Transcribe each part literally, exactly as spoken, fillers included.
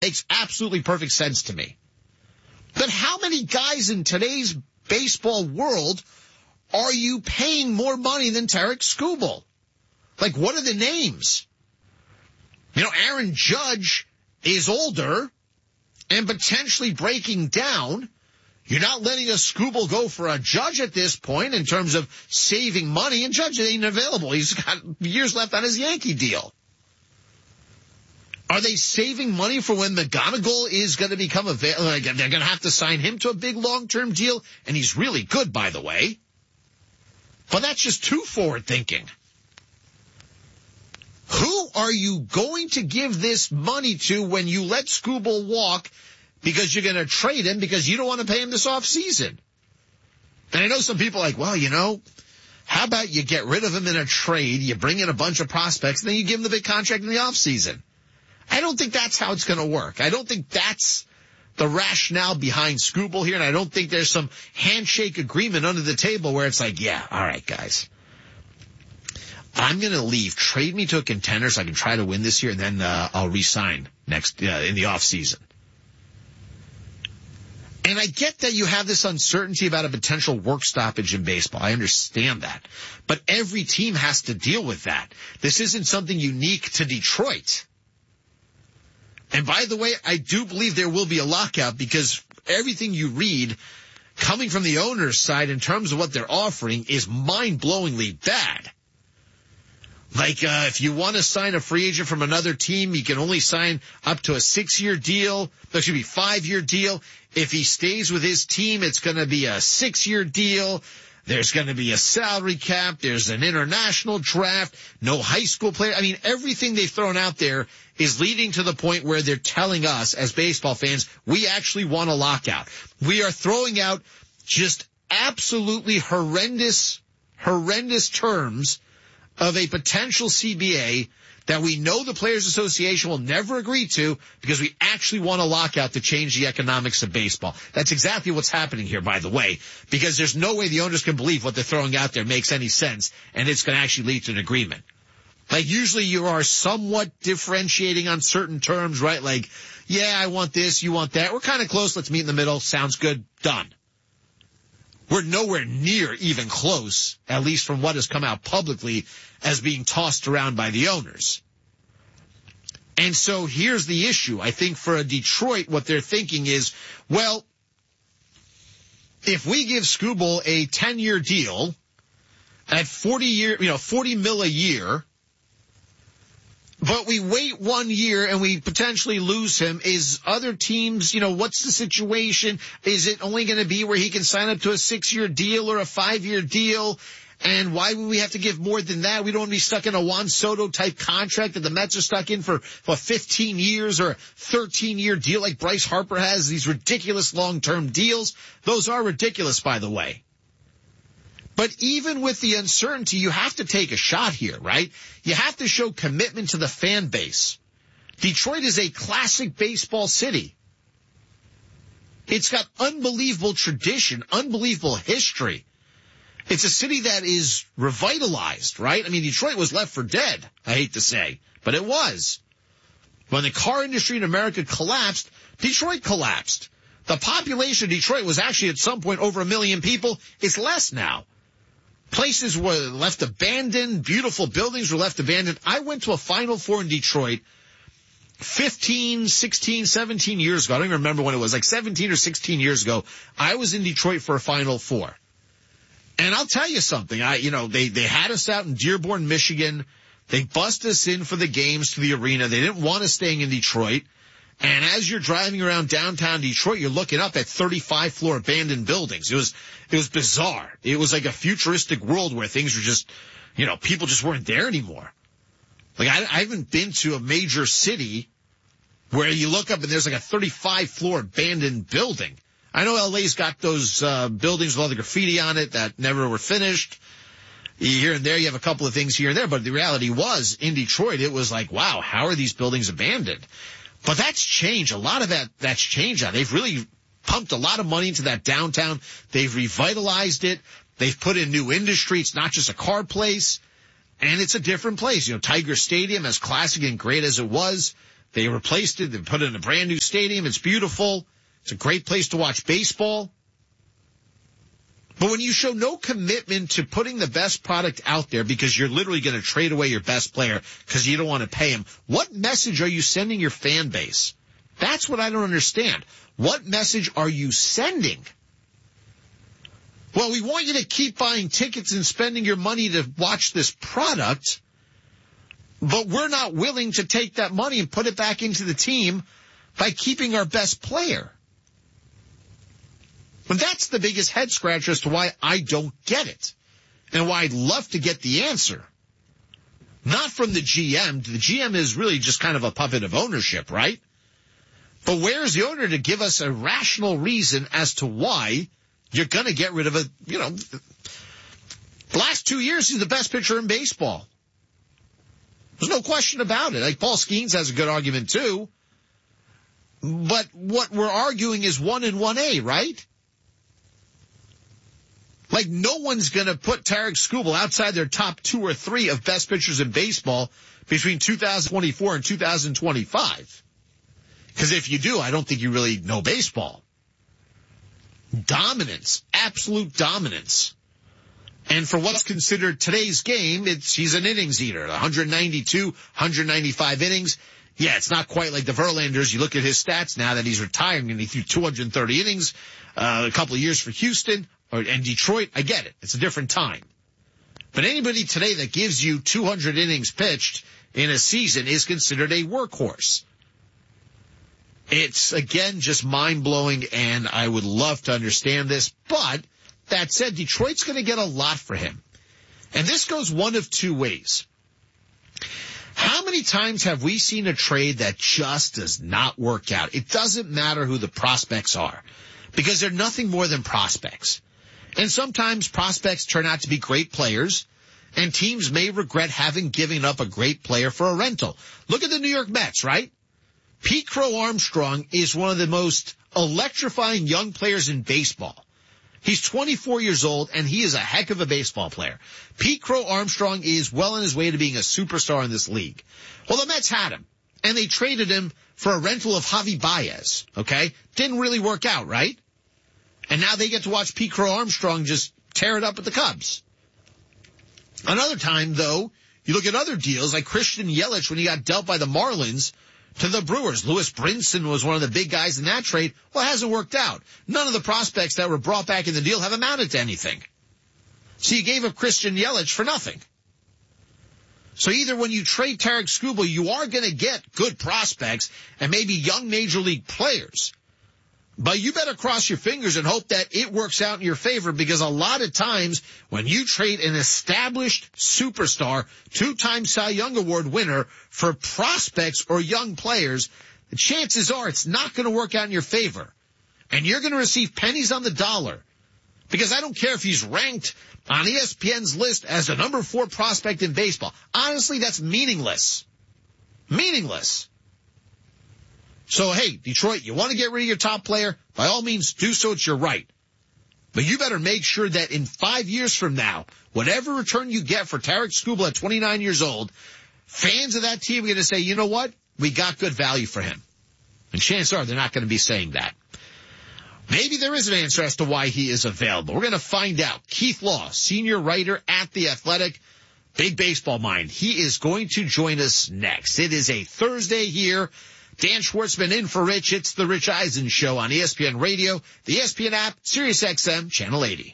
Makes absolutely perfect sense to me. But how many guys in today's baseball world are you paying more money than Tarek Skubal? Like, what are the names? You know, Aaron Judge is older and potentially breaking down. You're not letting a Skubal go for a Judge at this point in terms of saving money, and Judge ain't available. He's got years left on his Yankee deal. Are they saving money for when McGonigal is going to become available? They're going to have to sign him to a big long-term deal, and he's really good, by the way. But that's just too forward thinking. Who are you going to give this money to when you let Skubal walk because you're going to trade him because you don't want to pay him this offseason? And I know some people are like, well, you know, how about you get rid of him in a trade, you bring in a bunch of prospects, and then you give him the big contract in the offseason. I don't think that's how it's going to work. I don't think that's the rationale behind Skubal here, and I don't think there's some handshake agreement under the table where it's like, yeah, all right, guys, I'm going to leave. Trade me to a contender so I can try to win this year, and then uh, I'll re-sign next uh, in the offseason. And I get that you have this uncertainty about a potential work stoppage in baseball. I understand that. But every team has to deal with that. This isn't something unique to Detroit. And by the way, I do believe there will be a lockout because everything you read coming from the owner's side in terms of what they're offering is mind-blowingly bad. Like, uh, if you want to sign a free agent from another team, you can only sign up to a six-year deal. That should be a five-year deal. If he stays with his team, it's going to be a six-year deal. There's going to be a salary cap. There's an international draft. No high school player. I mean, everything they've thrown out there is leading to the point where they're telling us as baseball fans, we actually want a lockout. We are throwing out just absolutely horrendous, horrendous terms of a potential C B A that we know the Players Association will never agree to because we actually want a lockout to change the economics of baseball. That's exactly what's happening here, by the way, because there's no way the owners can believe what they're throwing out there makes any sense, and it's going to actually lead to an agreement. Like, usually you are somewhat differentiating on certain terms, right? Like, yeah, I want this, you want that. We're kind of close. Let's meet in the middle. Sounds good. Done. We're nowhere near even close, at least from what has come out publicly as being tossed around by the owners. And so here's the issue. I think for a Detroit, what they're thinking is, well, if we give Skubal a ten-year deal at forty year, you know, forty mil a year, but we wait one year and we potentially lose him, is other teams, you know, what's the situation? Is it only going to be where he can sign up to a six-year deal or a five-year deal? And why would we have to give more than that? We don't want to be stuck in a Juan Soto-type contract that the Mets are stuck in for, for fifteen years or a thirteen-year deal like Bryce Harper has, these ridiculous long-term deals. Those are ridiculous, by the way. But even with the uncertainty, you have to take a shot here, right? You have to show commitment to the fan base. Detroit is a classic baseball city. It's got unbelievable tradition, unbelievable history. It's a city that is revitalized, right? I mean, Detroit was left for dead, I hate to say, but it was. When the car industry in America collapsed, Detroit collapsed. The population of Detroit was actually at some point over a million people. It's less now. Places were left abandoned. Beautiful buildings were left abandoned. I went to a Final Four in Detroit fifteen, sixteen, seventeen years ago. I don't even remember when it was, like seventeen or sixteen years ago. I was in Detroit for a Final Four. And I'll tell you something. I, you know, they, they had us out in Dearborn, Michigan. They bussed us in for the games to the arena. They didn't want us staying in Detroit. And as you're driving around downtown Detroit, you're looking up at thirty-five floor abandoned buildings. It was, it was bizarre. It was like a futuristic world where things were just, you know, people just weren't there anymore. Like, I, I haven't been to a major city where you look up and there's like a thirty-five floor abandoned building. I know L A's got those, uh, buildings with all the graffiti on it that never were finished. Here and there, you have a couple of things here and there, but the reality was, in Detroit, it was like, wow, how are these buildings abandoned? But that's changed. A lot of that, that's changed now. They've really pumped a lot of money into that downtown. They've revitalized it. They've put in new industry. It's not just a car place. And it's a different place. You know, Tiger Stadium, as classic and great as it was, They replaced it. They put it in a brand new stadium. It's beautiful. It's a great place to watch baseball. But when you show no commitment to putting the best product out there because you're literally going to trade away your best player because you don't want to pay him, what message are you sending your fan base? That's what I don't understand. What message are you sending? Well, we want you to keep buying tickets and spending your money to watch this product, but we're not willing to take that money and put it back into the team by keeping our best player. And that's the biggest head scratcher as to why I don't get it and why I'd love to get the answer. Not from the G M. The G M is really just kind of a puppet of ownership, right? But where's the owner to give us a rational reason as to why you're going to get rid of a, you know, the last two years he's the best pitcher in baseball. There's no question about it. Like Paul Skeens has a good argument too. But what we're arguing is one and one A, right? Like, no one's going to put Tarik Skubal outside their top two or three of best pitchers in baseball between two thousand twenty-four and two thousand twenty-five. Because if you do, I don't think you really know baseball. Dominance, absolute dominance. And for what's considered today's game, it's he's an innings eater. one ninety-two, one ninety-five innings. Yeah, it's not quite like the Verlanders. You look at his stats now that he's retiring and he threw two hundred thirty innings, uh, a couple of years for Houston. Or, and Detroit, I get it. It's a different time. But anybody today that gives you two hundred innings pitched in a season is considered a workhorse. It's, again, just mind-blowing, and I would love to understand this. But that said, Detroit's going to get a lot for him. And this goes one of two ways. How many times have we seen a trade that just does not work out? It doesn't matter who the prospects are, because they're nothing more than prospects. And sometimes prospects turn out to be great players, and teams may regret having given up a great player for a rental. Look at the New York Mets, right? Pete Crow Armstrong is one of the most electrifying young players in baseball. He's twenty-four years old, and he is a heck of a baseball player. Pete Crow Armstrong is well on his way to being a superstar in this league. Well, the Mets had him, and they traded him for a rental of Javi Baez, okay? Didn't really work out, right? And now they get to watch Pete Crow Armstrong just tear it up with the Cubs. Another time, though, you look at other deals, like Christian Yelich when he got dealt by the Marlins to the Brewers. Lewis Brinson was one of the big guys in that trade. Well, it hasn't worked out. None of the prospects that were brought back in the deal have amounted to anything. So you gave up Christian Yelich for nothing. So either when you trade Tarik Skubal, you are going to get good prospects and maybe young major league players. But you better cross your fingers and hope that it works out in your favor, because a lot of times when you trade an established superstar, two-time Cy Young Award winner for prospects or young players, the chances are it's not going to work out in your favor. And you're going to receive pennies on the dollar. Because I don't care if he's ranked on E S P N's list as the number four prospect in baseball. Honestly, that's meaningless. Meaningless. So, hey, Detroit, you want to get rid of your top player? By all means, do so. It's your right. But you better make sure that in five years from now, whatever return you get for Tarik Skubal at twenty-nine years old, fans of that team are going to say, you know what? We got good value for him. And chances are they're not going to be saying that. Maybe there is an answer as to why he is available. We're going to find out. Keith Law, senior writer at The Athletic, big baseball mind. He is going to join us next. It is a Thursday here. Dan Schwartzman in for Rich. It's the Rich Eisen Show on E S P N Radio, the E S P N app, Sirius X M, Channel eighty.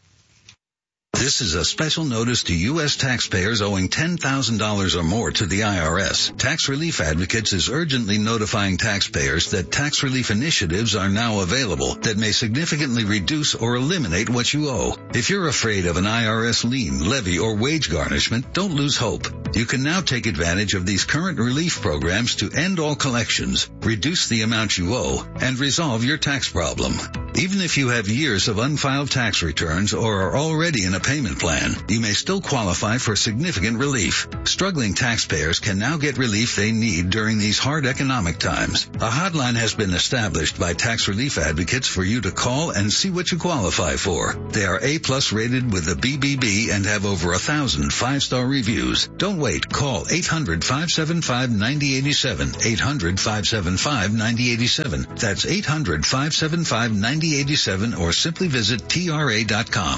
This is a special notice to U S taxpayers owing ten thousand dollars or more to the I R S. Tax Relief Advocates is urgently notifying taxpayers that tax relief initiatives are now available that may significantly reduce or eliminate what you owe. If you're afraid of an I R S lien, levy, or wage garnishment, don't lose hope. You can now take advantage of these current relief programs to end all collections, reduce the amount you owe, and resolve your tax problem. Even if you have years of unfiled tax returns or are already in a payment plan, you may still qualify for significant relief. Struggling taxpayers can now get relief they need during these hard economic times. A hotline has been established by tax relief advocates for you to call and see what you qualify for. They are A-plus rated with the B B B and have over a thousand five-star reviews. Don't wait. Call eight hundred, five seven five, nine oh eight seven. eight hundred, five seven five, nine oh eight seven. That's eight hundred, five seven five, nine oh eight seven or simply visit T R A dot com.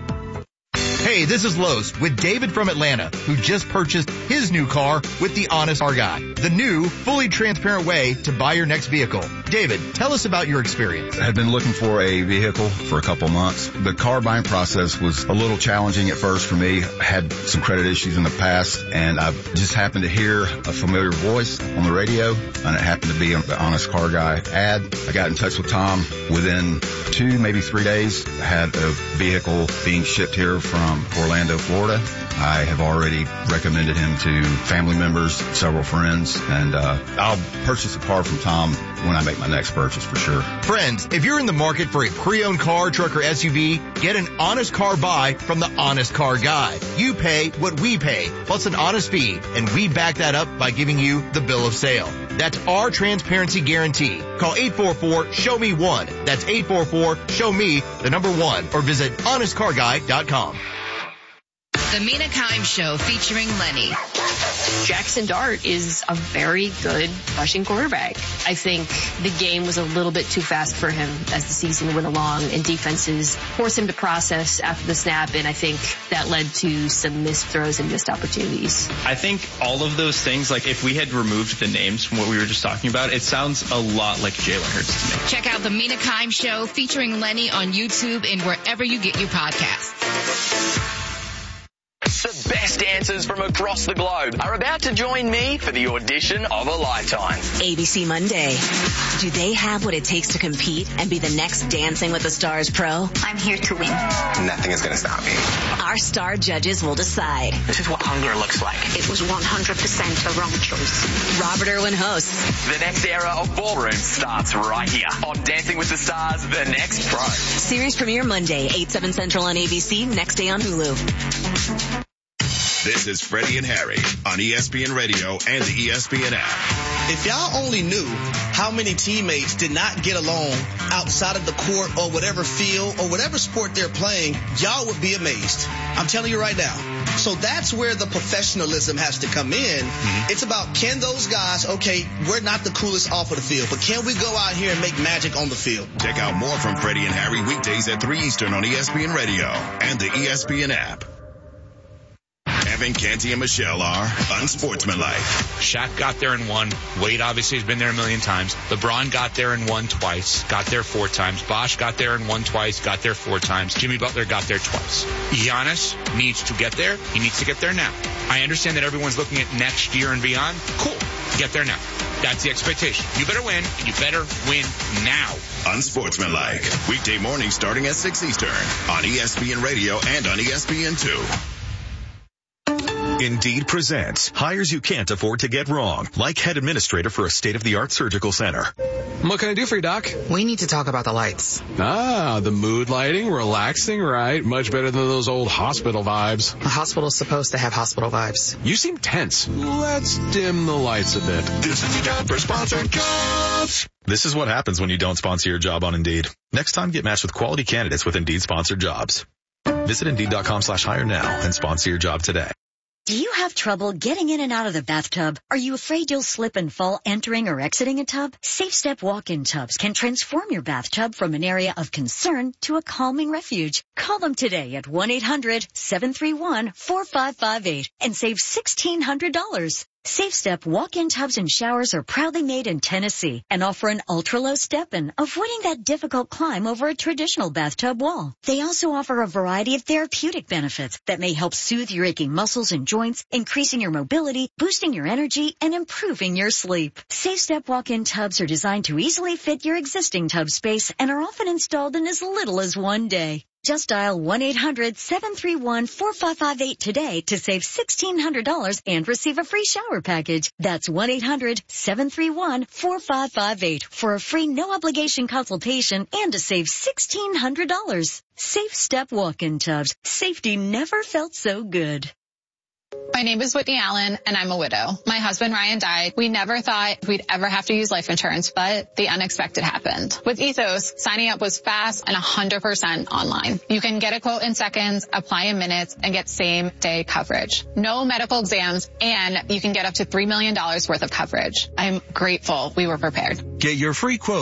Hey, this is Lowe's with David from Atlanta, who just purchased his new car with the Honest Car Guy, the new, fully transparent way to buy your next vehicle. David, tell us about your experience. I had been looking for a vehicle for a couple months. The car buying process was a little challenging at first for me. I had some credit issues in the past, and I just happened to hear a familiar voice on the radio, and it happened to be the Honest Car Guy ad. I got in touch with Tom. Within two, maybe three days, I had a vehicle being shipped here from Orlando, Florida. I have already recommended him to family members, several friends, and uh I'll purchase a car from Tom when I make my next purchase for sure. Friends, if you're in the market for a pre-owned car, truck, or S U V, get an Honest Car Buy from the Honest Car Guy. You pay what we pay, plus an honest fee, and we back that up by giving you the bill of sale. That's our transparency guarantee. Call eight four four, show me one. That's eight four four, show me the number one, or visit honest car guy dot com. The Mina Kimes Show featuring Lenny. Jackson Dart is a very good rushing quarterback. I think the game was a little bit too fast for him as the season went along, and defenses forced him to process after the snap, and I think that led to some missed throws and missed opportunities. I think all of those things, like if we had removed the names from what we were just talking about, it sounds a lot like Jalen Hurts to me. Check out The Mina Kimes Show featuring Lenny on YouTube and wherever you get your podcasts. The best dancers from across the globe are about to join me for the audition of a lifetime. A B C Monday. Do they have what it takes to compete and be the next Dancing with the Stars pro? I'm here to win. Nothing is going to stop me. Our star judges will decide. This is what hunger looks like. It was one hundred percent a wrong choice. Robert Irwin hosts. The next era of ballroom starts right here on Dancing with the Stars, The Next Pro. Series premiere Monday, eight, seven Central on A B C, next day on Hulu. This is Freddie and Harry on E S P N Radio and the E S P N app. If y'all only knew how many teammates did not get along outside of the court or whatever field or whatever sport they're playing, y'all would be amazed. I'm telling you right now. So that's where the professionalism has to come in. Mm-hmm. It's about, can those guys, okay, we're not the coolest off of the field, but can we go out here and make magic on the field? Check out more from Freddie and Harry weekdays at three Eastern on E S P N Radio and the E S P N app. Evan, Canty, and Michelle are unsportsmanlike. Shaq got there and won. Wade obviously has been there a million times. LeBron got there and won twice. Got there four times. Bosh got there and won twice. Got there four times. Jimmy Butler got there twice. Giannis needs to get there. He needs to get there now. I understand that everyone's looking at next year and beyond. Cool. Get there now. That's the expectation. You better win, and you better win now. Unsportsmanlike. Weekday mornings starting at six Eastern on E S P N Radio and on E S P N two. Indeed presents hires you can't afford to get wrong, like head administrator for a state-of-the-art surgical center. What can I do for you, Doc? We need to talk about the lights. Ah, the mood lighting, relaxing, right? Much better than those old hospital vibes. A hospital's supposed to have hospital vibes. You seem tense. Let's dim the lights a bit. This is the time for sponsored jobs. This is what happens when you don't sponsor your job on Indeed. Next time, get matched with quality candidates with Indeed sponsored jobs. Visit Indeed.com slash hire now and sponsor your job today. Do you have trouble getting in and out of the bathtub? Are you afraid you'll slip and fall entering or exiting a tub? Safe Step walk-in tubs can transform your bathtub from an area of concern to a calming refuge. Call them today at one eight hundred, seven three one, four five five eight and save sixteen hundred dollars. Safe Step walk-in tubs and showers are proudly made in Tennessee and offer an ultra-low step-in, avoiding that difficult climb over a traditional bathtub wall. They also offer a variety of therapeutic benefits that may help soothe your aching muscles and joints, increasing your mobility, boosting your energy, and improving your sleep. Safe Step walk-in tubs are designed to easily fit your existing tub space and are often installed in as little as one day. Just dial one eight hundred seven three one four five five eight today to save sixteen hundred dollars and receive a free shower package. That's one eight hundred seven three one four five five eight for a free no-obligation consultation and to save sixteen hundred dollars. Safe Step Walk-In Tubs. Safety never felt so good. My name is Whitney Allen, and I'm a widow. My husband, Ryan, died. We never thought we'd ever have to use life insurance, but the unexpected happened. With Ethos, signing up was fast and one hundred percent online. You can get a quote in seconds, apply in minutes, and get same-day coverage. No medical exams, and you can get up to three million dollars worth of coverage. I'm grateful we were prepared. Get your free quote